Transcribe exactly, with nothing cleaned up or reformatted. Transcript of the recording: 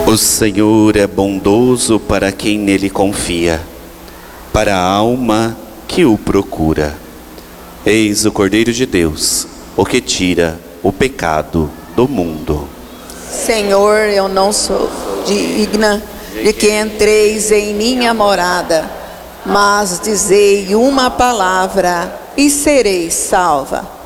O Senhor é bondoso para quem nele confia, para a alma que o procura. Eis o Cordeiro de Deus, o que tira o pecado do mundo. Senhor, eu não sou digna de que entreis em minha morada, mas dizei uma palavra e serei salva.